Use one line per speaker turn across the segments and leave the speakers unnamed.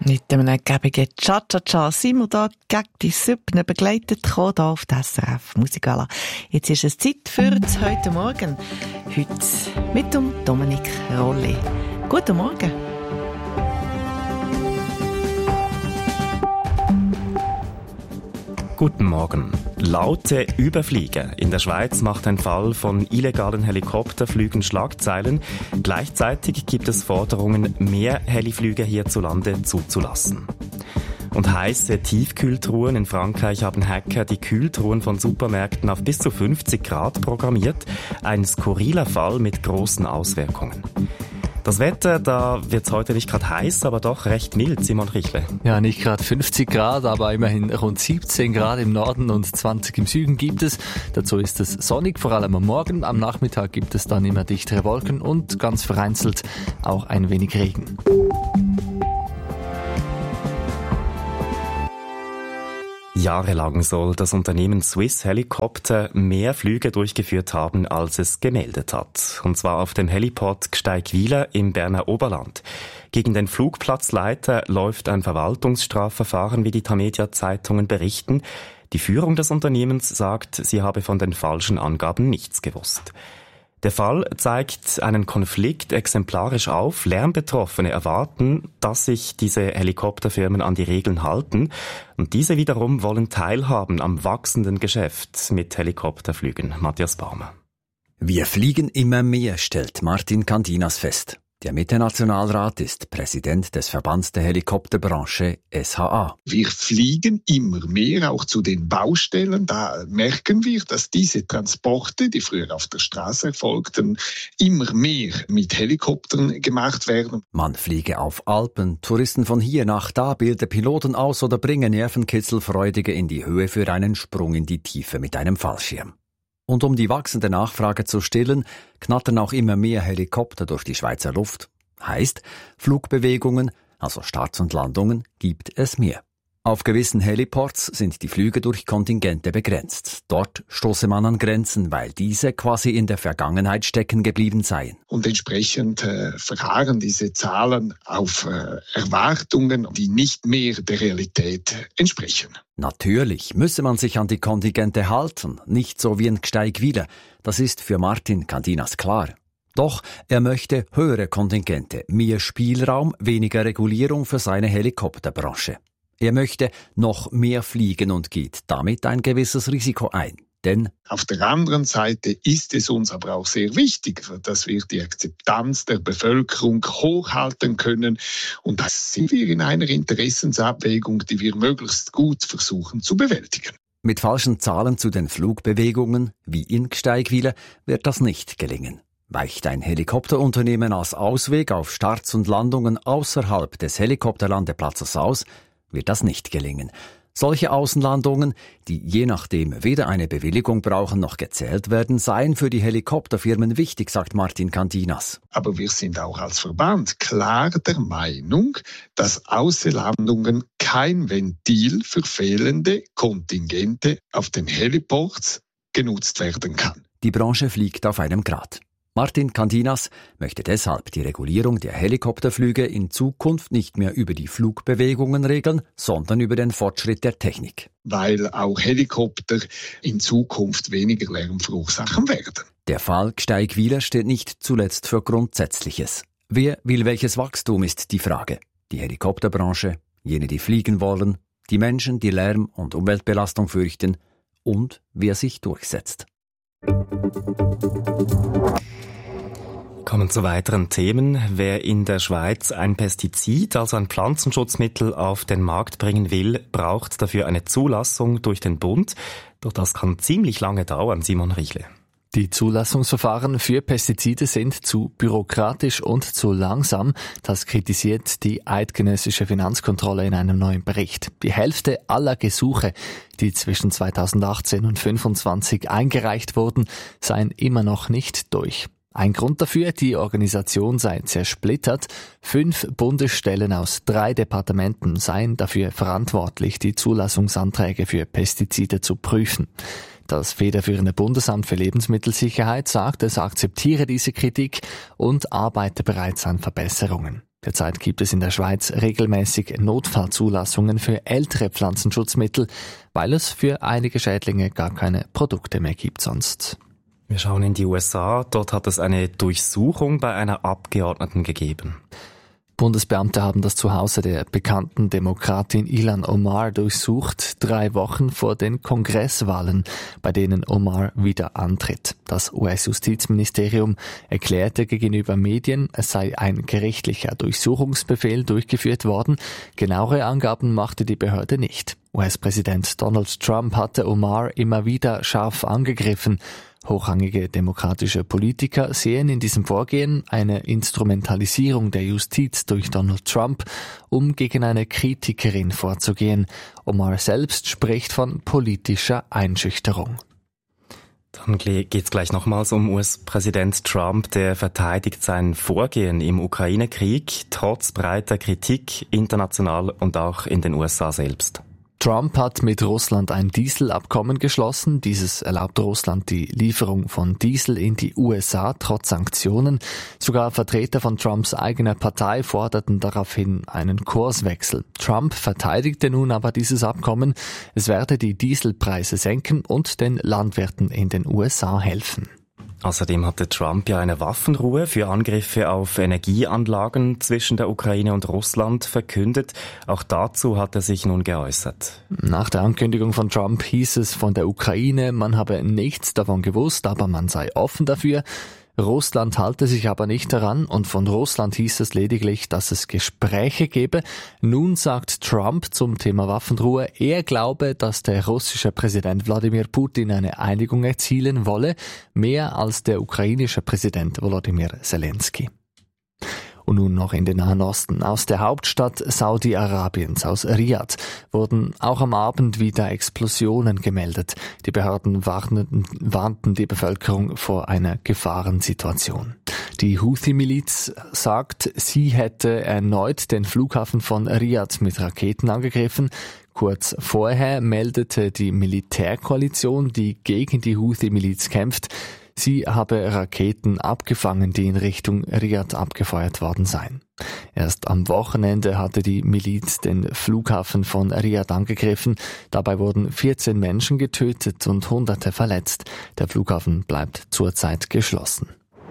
Mit einem gäbigen Cha-Cha-Cha sind wir da gegen die Süppne begleitet gekommen, hier auf der SRF Musikgala. Jetzt ist es Zeit für das heute Morgen. Heute mit dem Dominik Rolli. Guten Morgen.
Guten Morgen. Laute Überflieger. In der Schweiz macht ein Fall von illegalen Helikopterflügen Schlagzeilen. Gleichzeitig gibt es Forderungen, mehr Heliflüge hierzulande zuzulassen. Und heiße Tiefkühltruhen. In Frankreich haben Hacker die Kühltruhen von Supermärkten auf bis zu 50 Grad programmiert. Ein skurriler Fall mit großen Auswirkungen. Das Wetter, da wird's heute nicht gerade heiß, aber doch recht mild, Simon Richle.
Ja, nicht gerade 50 Grad, aber immerhin rund 17 Grad im Norden und 20 im Süden gibt es. Dazu ist es sonnig, vor allem am Morgen. Am Nachmittag gibt es dann immer dichtere Wolken und ganz vereinzelt auch ein wenig Regen.
Jahrelang soll das Unternehmen Swiss Helicopter mehr Flüge durchgeführt haben, als es gemeldet hat. Und zwar auf dem Heliport Gsteigwiler im Berner Oberland. Gegen den Flugplatzleiter läuft ein Verwaltungsstrafverfahren, wie die Tamedia-Zeitungen berichten. Die Führung des Unternehmens sagt, sie habe von den falschen Angaben nichts gewusst. Der Fall zeigt einen Konflikt exemplarisch auf. Lärmbetroffene erwarten, dass sich diese Helikopterfirmen an die Regeln halten. Und diese wiederum wollen teilhaben am wachsenden Geschäft mit Helikopterflügen. Matthias Baumer.
Wir fliegen immer mehr, stellt Martin Candinas fest. Der Mitte-Nationalrat ist Präsident des Verbands der Helikopterbranche SHA.
Wir fliegen immer mehr, auch zu den Baustellen. Da merken wir, dass diese Transporte, die früher auf der Straße erfolgten, immer mehr mit Helikoptern gemacht werden.
Man fliege auf Alpen, Touristen von hier nach da, bilde Piloten aus oder bringe Nervenkitzelfreudige in die Höhe für einen Sprung in die Tiefe mit einem Fallschirm. Und um die wachsende Nachfrage zu stillen, knattern auch immer mehr Helikopter durch die Schweizer Luft. Heißt, Flugbewegungen, also Starts und Landungen, gibt es mehr. Auf gewissen Heliports sind die Flüge durch Kontingente begrenzt. Dort stoße man an Grenzen, weil diese quasi in der Vergangenheit stecken geblieben seien.
Und entsprechend verharren diese Zahlen auf Erwartungen, die nicht mehr der Realität entsprechen.
Natürlich müsse man sich an die Kontingente halten, nicht so wie in Gsteigwiler. Das ist für Martin Candinas klar. Doch er möchte höhere Kontingente, mehr Spielraum, weniger Regulierung für seine Helikopterbranche. Er möchte noch mehr fliegen und geht damit ein gewisses Risiko ein. Denn
auf der anderen Seite ist es uns aber auch sehr wichtig, dass wir die Akzeptanz der Bevölkerung hochhalten können. Und das sind wir in einer Interessensabwägung, die wir möglichst gut versuchen zu bewältigen.
Mit falschen Zahlen zu den Flugbewegungen, wie in Gsteigwiler, wird das nicht gelingen. Weicht ein Helikopterunternehmen als Ausweg auf Starts und Landungen außerhalb des Helikopterlandeplatzes aus, wird das nicht gelingen. Solche Außenlandungen, die je nachdem weder eine Bewilligung brauchen noch gezählt werden, seien für die Helikopterfirmen wichtig, sagt Martin Candinas.
Aber wir sind auch als Verband klar der Meinung, dass Außenlandungen kein Ventil für fehlende Kontingente auf den Heliports genutzt werden kann.
Die Branche fliegt auf einem Grat. Martin Candinas möchte deshalb die Regulierung der Helikopterflüge in Zukunft nicht mehr über die Flugbewegungen regeln, sondern über den Fortschritt der Technik.
Weil auch Helikopter in Zukunft weniger Lärm verursachen werden.
Der Fall Gsteigwiler steht nicht zuletzt für Grundsätzliches. Wer will welches Wachstum, ist die Frage. Die Helikopterbranche, jene, die fliegen wollen, die Menschen, die Lärm- und Umweltbelastung fürchten und wer sich durchsetzt.
Kommen zu weiteren Themen. Wer in der Schweiz ein Pestizid, also ein Pflanzenschutzmittel, auf den Markt bringen will, braucht dafür eine Zulassung durch den Bund. Doch das kann ziemlich lange dauern, Simon Richle.
Die Zulassungsverfahren für Pestizide sind zu bürokratisch und zu langsam. Das kritisiert die eidgenössische Finanzkontrolle in einem neuen Bericht. Die Hälfte aller Gesuche, die zwischen 2018 und 2025 eingereicht wurden, seien immer noch nicht durch. Ein Grund dafür, die Organisation sei zersplittert. 5 Bundesstellen aus 3 Departementen seien dafür verantwortlich, die Zulassungsanträge für Pestizide zu prüfen. Das federführende Bundesamt für Lebensmittelsicherheit sagt, es akzeptiere diese Kritik und arbeite bereits an Verbesserungen. Derzeit gibt es in der Schweiz regelmäßig Notfallzulassungen für ältere Pflanzenschutzmittel, weil es für einige Schädlinge gar keine Produkte mehr gibt sonst.
Wir schauen in die USA. Dort hat es eine Durchsuchung bei einer Abgeordneten gegeben.
Bundesbeamte haben das Zuhause der bekannten Demokratin Ilhan Omar durchsucht, 3 Wochen vor den Kongresswahlen, bei denen Omar wieder antritt. Das US-Justizministerium erklärte gegenüber Medien, es sei ein gerichtlicher Durchsuchungsbefehl durchgeführt worden. Genauere Angaben machte die Behörde nicht. US-Präsident Donald Trump hatte Omar immer wieder scharf angegriffen. Hochrangige demokratische Politiker sehen in diesem Vorgehen eine Instrumentalisierung der Justiz durch Donald Trump, um gegen eine Kritikerin vorzugehen. Omar selbst spricht von politischer Einschüchterung.
Dann geht's gleich nochmals um US-Präsident Trump. Der verteidigt sein Vorgehen im Ukraine-Krieg trotz breiter Kritik international und auch in den USA selbst.
Trump hat mit Russland ein Dieselabkommen geschlossen. Dieses erlaubt Russland die Lieferung von Diesel in die USA trotz Sanktionen. Sogar Vertreter von Trumps eigener Partei forderten daraufhin einen Kurswechsel. Trump verteidigte nun aber dieses Abkommen. Es werde die Dieselpreise senken und den Landwirten in den USA helfen.
Außerdem hatte Trump ja eine Waffenruhe für Angriffe auf Energieanlagen zwischen der Ukraine und Russland verkündet. Auch dazu hat er sich nun geäußert.
Nach der Ankündigung von Trump hieß es von der Ukraine, man habe nichts davon gewusst, aber man sei offen dafür. Russland halte sich aber nicht daran und von Russland hieß es lediglich, dass es Gespräche gebe. Nun sagt Trump zum Thema Waffenruhe, er glaube, dass der russische Präsident Wladimir Putin eine Einigung erzielen wolle, mehr als der ukrainische Präsident Volodymyr Zelensky. Und nun noch in den Nahen Osten. Aus der Hauptstadt Saudi-Arabiens, aus Riyadh, wurden auch am Abend wieder Explosionen gemeldet. Die Behörden warnten die Bevölkerung vor einer Gefahrensituation. Die Houthi-Miliz sagt, sie hätte erneut den Flughafen von Riyadh mit Raketen angegriffen. Kurz vorher meldete die Militärkoalition, die gegen die Houthi-Miliz kämpft, sie habe Raketen abgefangen, die in Richtung Riyadh abgefeuert worden seien. Erst am Wochenende hatte die Miliz den Flughafen von Riyadh angegriffen. Dabei wurden 14 Menschen getötet und Hunderte verletzt. Der Flughafen bleibt zurzeit geschlossen.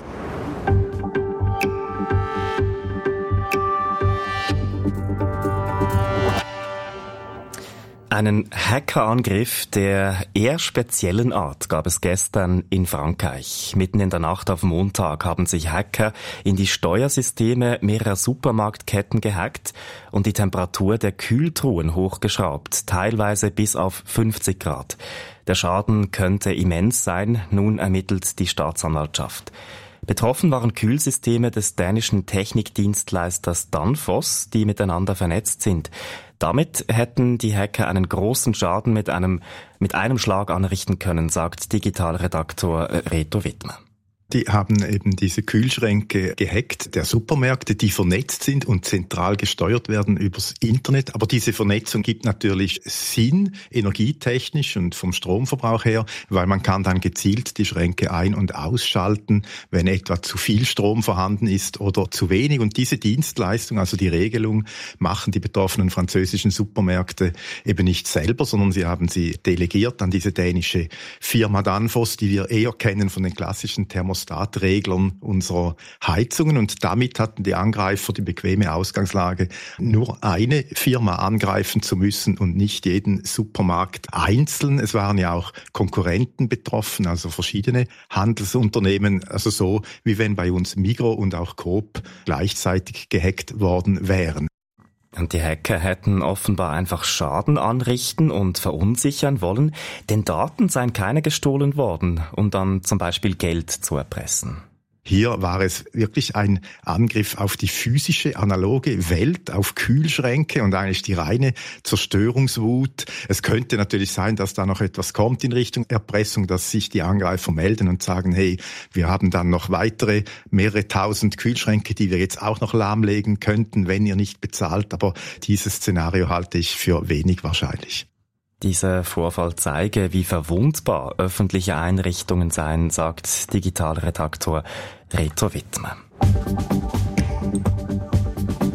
Einen Hackerangriff der eher speziellen Art gab es gestern in Frankreich. Mitten in der Nacht auf Montag haben sich Hacker in die Steuersysteme mehrerer Supermarktketten gehackt und die Temperatur der Kühltruhen hochgeschraubt, teilweise bis auf 50 Grad. Der Schaden könnte immens sein, nun ermittelt die Staatsanwaltschaft. Betroffen waren Kühlsysteme des dänischen Technikdienstleisters Danfoss, die miteinander vernetzt sind. Damit hätten die Hacker einen großen Schaden mit einem Schlag anrichten können, sagt Digitalredaktor Reto Wittmer.
Die haben eben diese Kühlschränke gehackt der Supermärkte, die vernetzt sind und zentral gesteuert werden übers Internet. Aber diese Vernetzung gibt natürlich Sinn, energietechnisch und vom Stromverbrauch her, weil man kann dann gezielt die Schränke ein- und ausschalten, wenn etwa zu viel Strom vorhanden ist oder zu wenig. Und diese Dienstleistung, also die Regelung, machen die betroffenen französischen Supermärkte eben nicht selber, sondern sie haben sie delegiert an diese dänische Firma Danfoss, die wir eher kennen von den klassischen Thermostatreglern unserer Heizungen, und damit hatten die Angreifer die bequeme Ausgangslage, nur eine Firma angreifen zu müssen und nicht jeden Supermarkt einzeln. Es waren ja auch Konkurrenten betroffen, also verschiedene Handelsunternehmen, also so wie wenn bei uns Migros und auch Coop gleichzeitig gehackt worden wären.
Und die Hacker hätten offenbar einfach Schaden anrichten und verunsichern wollen, denn Daten seien keine gestohlen worden, um dann zum Beispiel Geld zu erpressen.
Hier war es wirklich ein Angriff auf die physische, analoge Welt, auf Kühlschränke und eigentlich die reine Zerstörungswut. Es könnte natürlich sein, dass da noch etwas kommt in Richtung Erpressung, dass sich die Angreifer melden und sagen, hey, wir haben dann noch weitere mehrere tausend Kühlschränke, die wir jetzt auch noch lahmlegen könnten, wenn ihr nicht bezahlt. Aber dieses Szenario halte ich für wenig wahrscheinlich.
Dieser Vorfall zeige, wie verwundbar öffentliche Einrichtungen seien, sagt Digitalredaktor Reto Wittmer.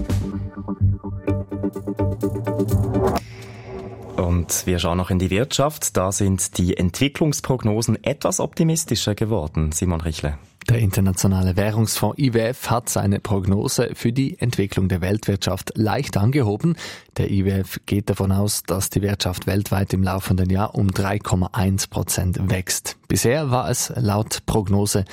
Und wir schauen noch in die Wirtschaft. Da sind die Entwicklungsprognosen etwas optimistischer geworden. Simon Richle.
Der Internationale Währungsfonds IWF hat seine Prognose für die Entwicklung der Weltwirtschaft leicht angehoben. Der IWF geht davon aus, dass die Wirtschaft weltweit im laufenden Jahr um 3,1% wächst. Bisher waren es laut Prognose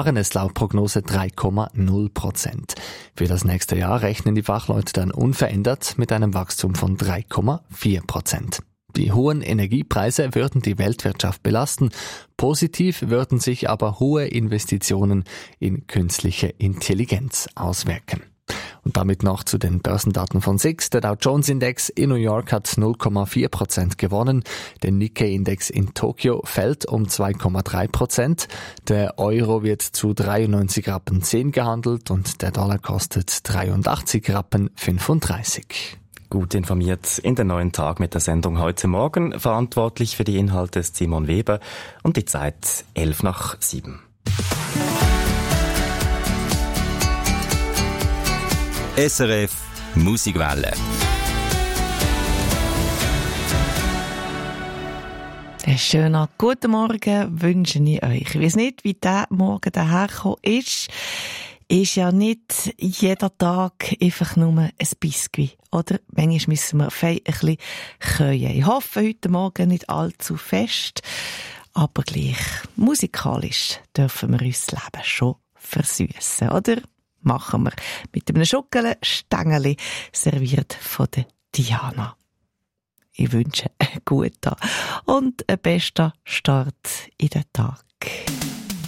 3,0%. Für das nächste Jahr rechnen die Fachleute dann unverändert mit einem Wachstum von 3,4%. Die hohen Energiepreise würden die Weltwirtschaft belasten. Positiv würden sich aber hohe Investitionen in künstliche Intelligenz auswirken. Und damit noch zu den Börsendaten von SIX. Der Dow Jones Index in New York hat 0,4% gewonnen. Der Nikkei-Index in Tokio fällt um 2,3%. Der Euro wird zu 93,10 Rappen gehandelt und der Dollar kostet 83,35 Rappen.
Gut informiert in den neuen Tag mit der Sendung heute Morgen. Verantwortlich für die Inhalte ist Simon Weber und die Zeit 6:11.
SRF Musikwelle.
Einen schönen guten Morgen wünsche ich euch. Ich weiss nicht, wie dieser Morgen dahergekommen ist ja nicht jeder Tag einfach nur ein Biskuit, oder? Manchmal müssen wir fein ein bisschen köhen. Ich hoffe heute Morgen nicht allzu fest, aber gleich musikalisch dürfen wir uns das Leben schon versüssen, oder? Machen wir mit einem Schokoladstängeli serviert von der Diana. Ich wünsche einen guten und einen besten Start in den Tag.